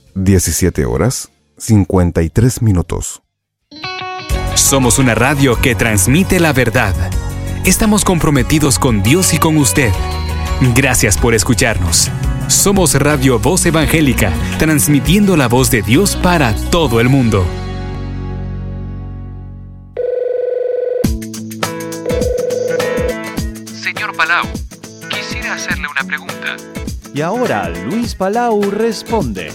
17:53. Somos una radio que transmite la verdad. Estamos comprometidos con Dios y con usted. Gracias por escucharnos. Somos Radio Voz Evangélica, transmitiendo la voz de Dios para todo el mundo. Señor Palau, quisiera hacerle una pregunta. Y ahora Luis Palau responde.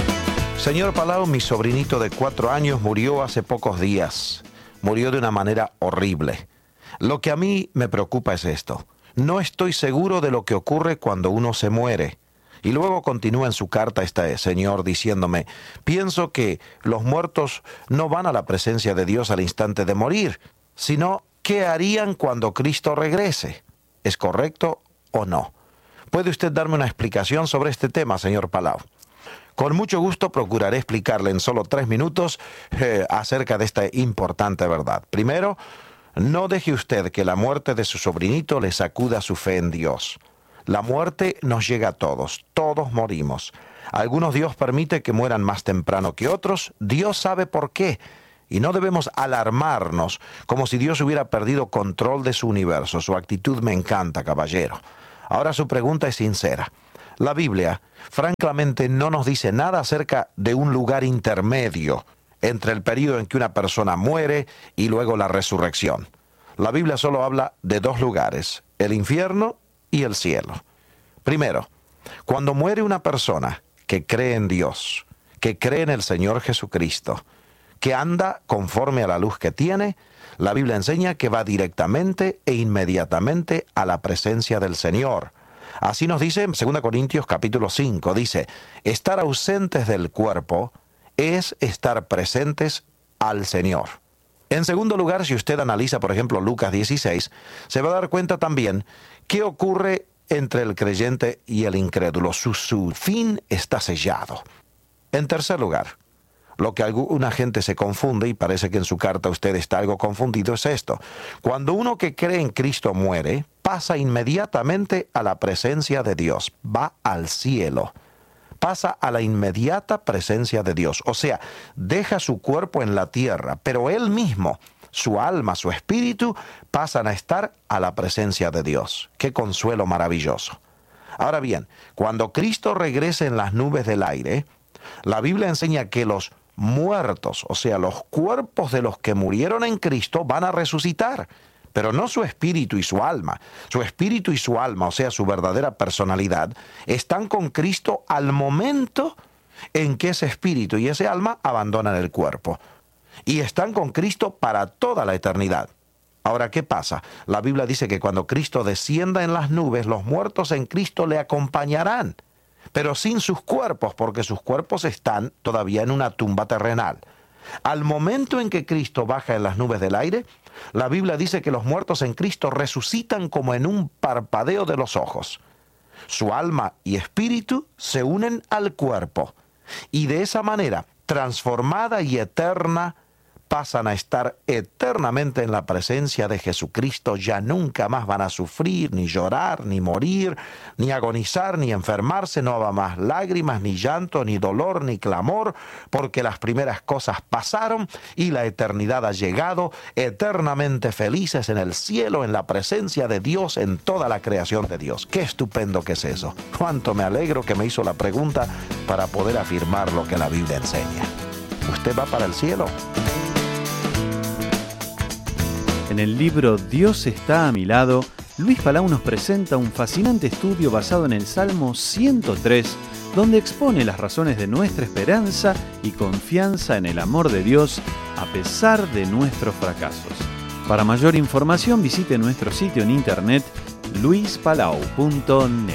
Señor Palau, mi sobrinito de 4 años murió hace pocos días. Murió de una manera horrible. Lo que a mí me preocupa es esto. No estoy seguro de lo que ocurre cuando uno se muere. Y luego continúa en su carta este señor diciéndome, pienso que los muertos no van a la presencia de Dios al instante de morir, sino ¿qué harían cuando Cristo regrese? ¿Es correcto o no? ¿Puede usted darme una explicación sobre este tema, señor Palau? Con mucho gusto procuraré explicarle en solo 3 minutos acerca de esta importante verdad. Primero, no deje usted que la muerte de su sobrinito le sacuda su fe en Dios. La muerte nos llega a todos morimos. Algunos Dios permite que mueran más temprano que otros, Dios sabe por qué. Y no debemos alarmarnos como si Dios hubiera perdido control de su universo. Su actitud me encanta, caballero. Ahora su pregunta es sincera. La Biblia, francamente, no nos dice nada acerca de un lugar intermedio entre el periodo en que una persona muere y luego la resurrección. La Biblia solo habla de 2 lugares, el infierno y el cielo. Primero, cuando muere una persona que cree en Dios, que cree en el Señor Jesucristo, que anda conforme a la luz que tiene, la Biblia enseña que va directamente e inmediatamente a la presencia del Señor. Así nos dice en 2 Corintios capítulo 5, dice, estar ausentes del cuerpo es estar presentes al Señor. En segundo lugar, si usted analiza, por ejemplo, Lucas 16, se va a dar cuenta también qué ocurre entre el creyente y el incrédulo. Su fin está sellado. En tercer lugar, lo que alguna gente se confunde, y parece que en su carta usted está algo confundido, es esto. Cuando uno que cree en Cristo muere, pasa inmediatamente a la presencia de Dios, va al cielo. Pasa a la inmediata presencia de Dios. O sea, deja su cuerpo en la tierra, pero él mismo, su alma, su espíritu, pasan a estar a la presencia de Dios. ¡Qué consuelo maravilloso! Ahora bien, cuando Cristo regrese en las nubes del aire, la Biblia enseña que los muertos, o sea, los cuerpos de los que murieron en Cristo, van a resucitar. Pero no su espíritu y su alma. Su espíritu y su alma, o sea, su verdadera personalidad, están con Cristo al momento en que ese espíritu y ese alma abandonan el cuerpo. Y están con Cristo para toda la eternidad. Ahora, ¿qué pasa? La Biblia dice que cuando Cristo descienda en las nubes, los muertos en Cristo le acompañarán, pero sin sus cuerpos, porque sus cuerpos están todavía en una tumba terrenal. Al momento en que Cristo baja en las nubes del aire, la Biblia dice que los muertos en Cristo resucitan como en un parpadeo de los ojos. Su alma y espíritu se unen al cuerpo y de esa manera, transformada y eterna, pasan a estar eternamente en la presencia de Jesucristo. Ya nunca más van a sufrir, ni llorar, ni morir, ni agonizar, ni enfermarse. No habrá más lágrimas, ni llanto, ni dolor, ni clamor, porque las primeras cosas pasaron y la eternidad ha llegado, eternamente felices en el cielo, en la presencia de Dios, en toda la creación de Dios. ¡Qué estupendo que es eso! Cuánto me alegro que me hizo la pregunta para poder afirmar lo que la Biblia enseña. ¿Usted va para el cielo? En el libro Dios está a mi lado, Luis Palau nos presenta un fascinante estudio basado en el Salmo 103, donde expone las razones de nuestra esperanza y confianza en el amor de Dios a pesar de nuestros fracasos. Para mayor información visite nuestro sitio en internet luispalau.net.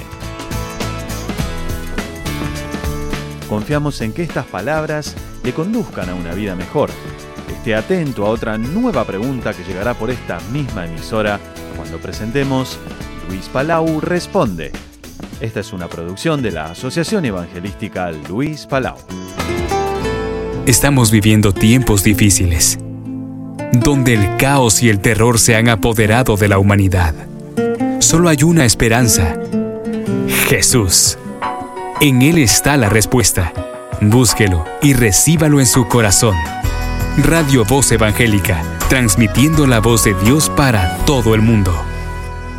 Confiamos en que estas palabras le conduzcan a una vida mejor. Esté atento a otra nueva pregunta que llegará por esta misma emisora cuando presentemos Luis Palau Responde. Esta es una producción de la Asociación Evangelística Luis Palau. Estamos viviendo tiempos difíciles, donde el caos y el terror se han apoderado de la humanidad. Solo hay una esperanza: Jesús. En Él está la respuesta. Búsquelo y recíbalo en su corazón. Radio Voz Evangélica, transmitiendo la voz de Dios para todo el mundo.